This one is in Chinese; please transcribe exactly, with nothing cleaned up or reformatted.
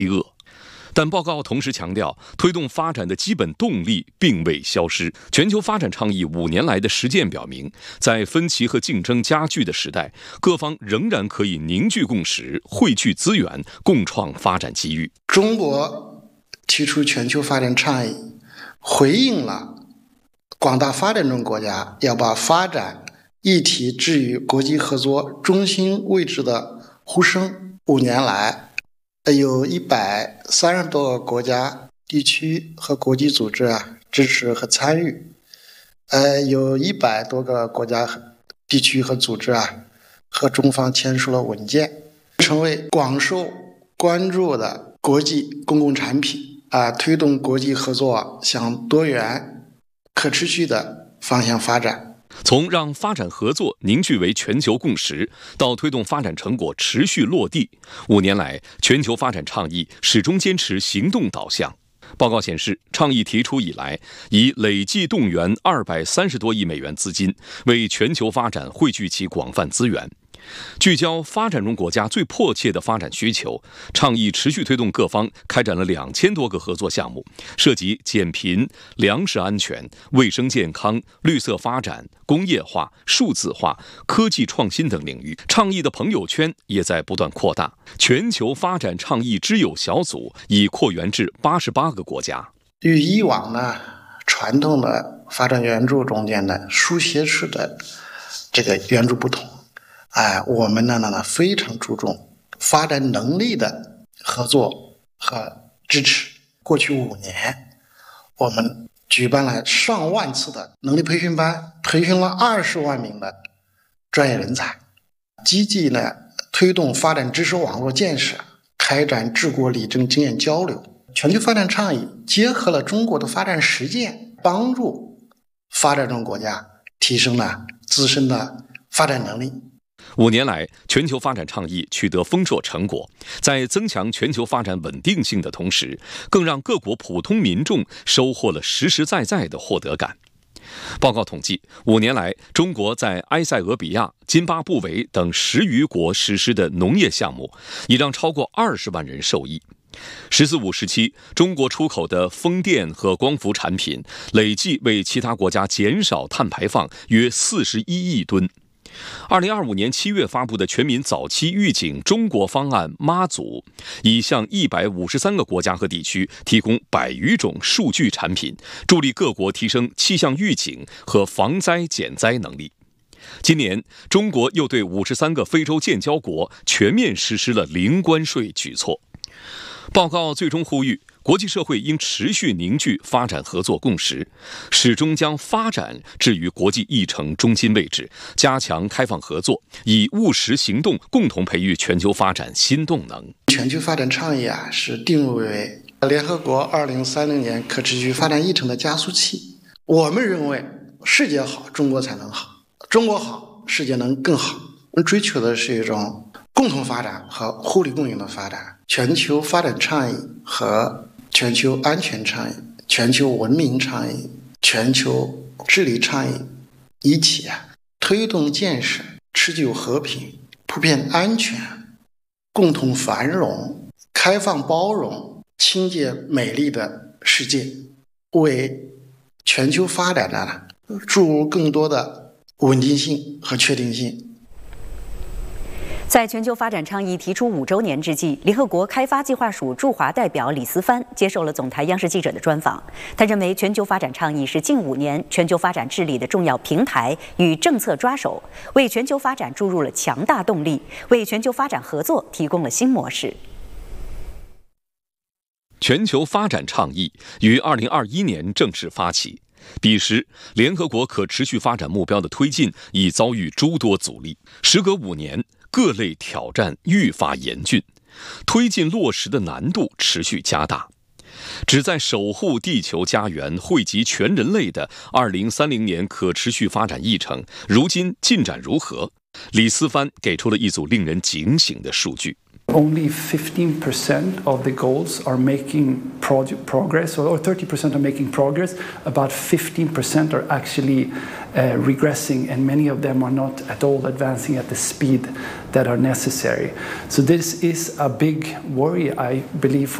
恶。但报告同时强调，推动发展的基本动力并未消失。全球发展倡议五年来的实践表明，在分歧和竞争加剧的时代，各方仍然可以凝聚共识，汇聚资源，共创发展机遇。 中国提出全球发展倡议，回应了广大发展中国家要把发展议题置于国际合作中心位置的呼声。五年来，有一百三十多个国家、地区和国际组织啊支持和参与，呃，有一百多个国家、地区和组织啊和中方签署了文件，成为广受关注的国际公共产品啊，推动国际合作向多元、可持续的方向发展。 从让发展合作凝聚为全球共识，到推动发展成果持续落地，五年来，全球发展倡议始终坚持行动导向。报告显示，倡议提出以来，已累计动员二百三十多亿美元资金，为全球发展汇聚其广泛资源。聚焦发展中国家最迫切的发展需求，倡议持续推动各方开展了两千多个合作项目，涉及减贫、粮食安全、卫生健康、绿色发展、工业化、数字化、科技创新等领域。倡议的朋友圈也在不断扩大，全球发展倡议知友小组已扩员至八十八个国家。 与以往呢传统的发展援助中间的书写式的这个援助不同，哎，我们呢呢非常注重发展能力的合作和支持。过去五年，我们举办了上万次的能力培训班，培训了二十万名的专业人才，积极呢推动发展知识网络建设，开展治国理政经验交流。全球发展倡议结合了中国的发展实践，帮助发展中国家提升了自身的发展能力。 五年来，全球发展倡议取得丰硕成果，在增强全球发展稳定性的同时，更让各国普通民众收获了实实在在的获得感。报告统计，五年来，中国在埃塞俄比亚、津巴布韦等十余国实施的农业项目，已让超过二十万人受益。十四五时期，中国出口的风电和光伏产品累计为其他国家减少碳排放约四十一亿吨。二零二五年七月发布的全民早期预警中国方案妈祖，已向一百五十三个国家和地区提供百余种数据产品，助力各国提升气象预警和防灾减灾能力。今年，中国又对五十三个非洲建交国全面实施了零关税举措。报告最终呼吁，国际社会应持续凝聚发展合作共识，始终将发展置于国际议程中心位置，加强开放合作，以务实行动共同培育全球发展新动能。 全球发展倡议啊，是定位为联合国二零三零年可持续发展议程的加速器。我们认为，世界好，中国才能好；中国好，世界能更好。我们追求的是一种共同发展和互利共赢的发展。全球发展倡议和全球安全倡议、全球文明倡议、全球治理倡议一起啊，推动建设持久和平、普遍安全、共同繁荣、开放包容、清洁美丽的世界，为全球发展呢注入更多的稳定性和确定性。 在全球发展倡议提出五周年之际，联合国开发计划署驻华代表李思帆接受了总台央视记者的专访。他认为，全球发展倡议是近五年全球发展治理的重要平台与政策抓手，为全球发展注入了强大动力，为全球发展合作提供了新模式。 全球发展倡议于二零二一年正式发起，彼时，联合国可持续发展目标的推进已遭遇诸多阻力。时隔五年，各类挑战愈发严峻，推进落实的难度持续加大。旨在守护地球家园、惠及全人类的二零三零年可持续发展议程，如今进展如何？李思帆给出了一组令人警醒的数据。 Only fifteen percent of the goals are making project progress, or thirty percent are making progress. About fifteen percent are actually uh, regressing, and many of them are not at all advancing at the speed that are necessary. So this is a big worry, I believe, for